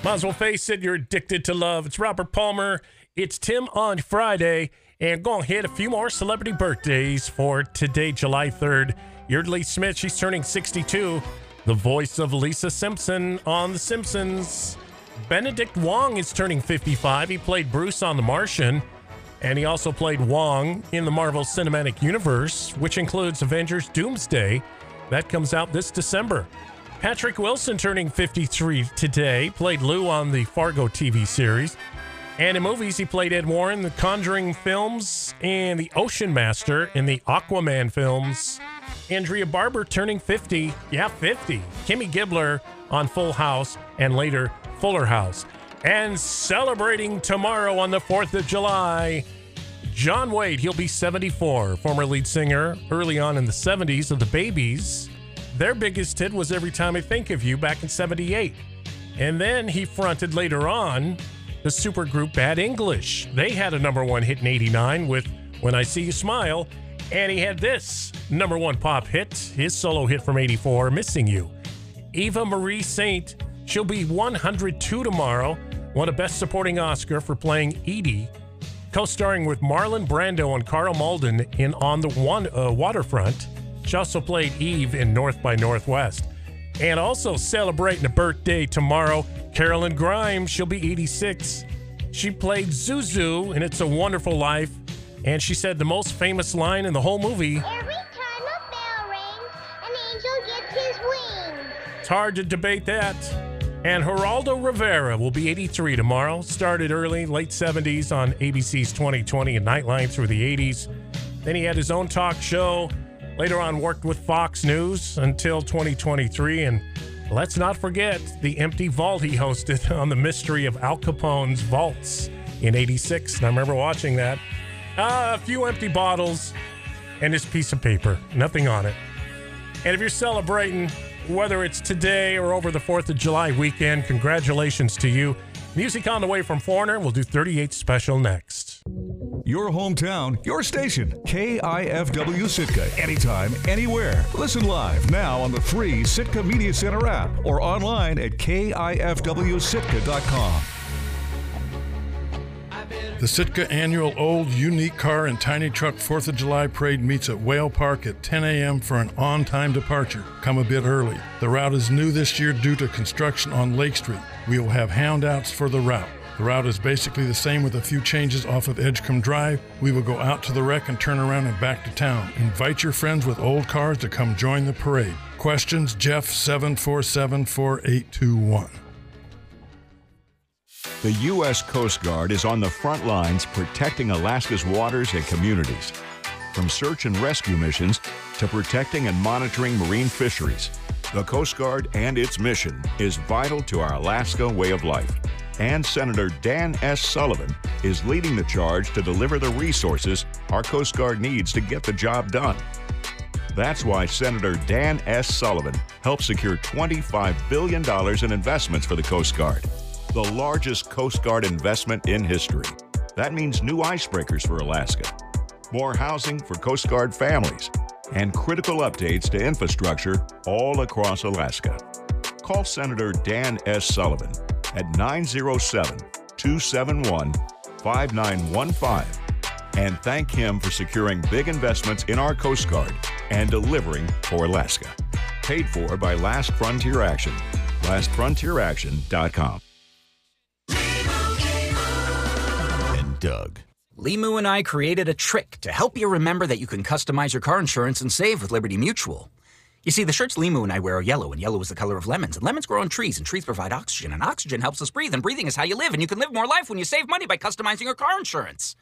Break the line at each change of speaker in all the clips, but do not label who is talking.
Might as well face it, you're addicted to love. It's Robert Palmer. It's Tim on Friday. And go ahead, a few more celebrity birthdays for today, July 3rd. Yeardley Smith, she's turning 62. The voice of Lisa Simpson on The Simpsons. Benedict Wong is turning 55. He played Bruce on The Martian. And he also played Wong in the Marvel Cinematic Universe, which includes Avengers Doomsday. That comes out this December. Patrick Wilson turning 53 today. Played Lou on the Fargo TV series. And in movies, he played Ed Warren, the Conjuring films, and the Ocean Master in the Aquaman films. Andrea Barber turning 50. Yeah, 50. Kimmy Gibbler on Full House and later Fuller House. And celebrating tomorrow on the 4th of July, John Wade. He'll be 74. Former lead singer early on in the 70s of the Babies. Their biggest hit was Every Time I Think of You back in 78. And then he fronted later on the supergroup Bad English. They had a #1 hit in 89 with When I See You Smile. And he had this #1 pop hit, his solo hit from 84, Missing You. Eva Marie Saint, she'll be 102 tomorrow. Won a Best Supporting Oscar for playing Edie. Co-starring with Marlon Brando and Carl Malden in On the Waterfront. She also played Eve in North by Northwest. And also celebrating a birthday tomorrow, Carolyn Grimes. She'll be 86. She played Zuzu in It's a Wonderful Life. And she said the most famous line in the whole movie.
Every time a bell rings, an angel gets his wings.
It's hard to debate that. And Geraldo Rivera will be 83 tomorrow. Started early, late 70s on ABC's 20/20 and Nightline through the 80s. Then he had his own talk show. Later on worked with Fox News until 2023. And let's not forget the empty vault he hosted on The Mystery of Al Capone's Vaults in 86. And I remember watching that. A few empty bottles and this piece of paper. Nothing on it. And if you're celebrating, whether it's today or over the 4th of July weekend, congratulations to you. Music on the way from Foreigner. We'll do 38 Special next.
Your hometown, your station, KIFW Sitka. Anytime, anywhere. Listen live now on the free Sitka Media Center app or online at KIFWSitka.com.
The Sitka annual Old Unique Car and Tiny Truck 4th of July Parade meets at Whale Park at 10 a.m. for an on-time departure. Come a bit early. The route is new this year due to construction on Lake Street. We will have houndouts for the route. The route is basically the same with a few changes off of Edgecombe Drive. We will go out to the wreck and turn around and back to town. Invite your friends with old cars to come join the parade. Questions, Jeff 747-4821.
The U.S. Coast Guard is on the front lines protecting Alaska's waters and communities. From search and rescue missions to protecting and monitoring marine fisheries, the Coast Guard and its mission is vital to our Alaska way of life. And Senator Dan S. Sullivan is leading the charge to deliver the resources our Coast Guard needs to get the job done. That's why Senator Dan S. Sullivan helped secure $25 billion in investments for the Coast Guard, the largest Coast Guard investment in history. That means new icebreakers for Alaska, more housing for Coast Guard families, and critical updates to infrastructure all across Alaska. Call Senator Dan S. Sullivan at 907-271-5915 and thank him for securing big investments in our Coast Guard and delivering for Alaska. Paid for by Last Frontier Action. LastFrontierAction.com.
And Doug. Limu and I created a trick to help you remember that you can customize your car insurance and save with Liberty Mutual. You see, the shirts Limu and I wear are yellow, and yellow is the color of lemons. And lemons grow on trees, and trees provide oxygen. And oxygen helps us breathe, and breathing is how you live. And you can live more life when you save money by customizing your car insurance.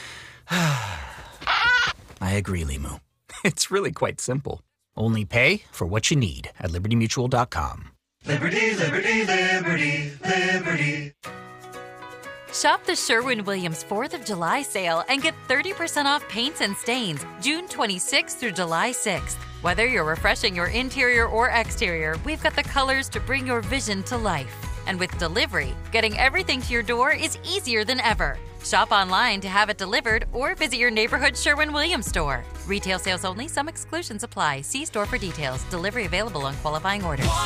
I agree, Limu. It's really quite simple. Only pay for what you need at LibertyMutual.com.
Liberty, liberty, liberty, liberty.
Shop the Sherwin-Williams 4th of July sale and get 30% off paints and stains June 26th through July 6th. Whether you're refreshing your interior or exterior, we've got the colors to bring your vision to life. And with delivery, getting everything to your door is easier than ever. Shop online to have it delivered or visit your neighborhood Sherwin-Williams store. Retail sales only. Some exclusions apply. See store for details. Delivery available on qualifying orders.